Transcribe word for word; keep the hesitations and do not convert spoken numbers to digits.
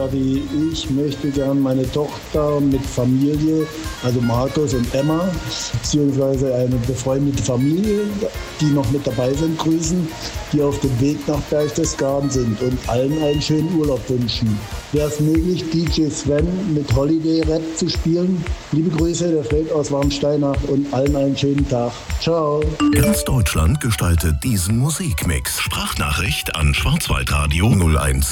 Party. Ich möchte gern meine Tochter mit Familie, also Markus und Emma, beziehungsweise eine befreundete Familie, die noch mit dabei sind, grüßen, die auf dem Weg nach Berchtesgaden sind und allen einen schönen Urlaub wünschen. Wäre es möglich, D J Sven mit Holiday Rap zu spielen? Liebe Grüße, der Fred aus Warmsteinach und allen einen schönen Tag. Ciao. Ganz Deutschland gestaltet diesen Musikmix. Sprachnachricht an Schwarzwaldradio null eins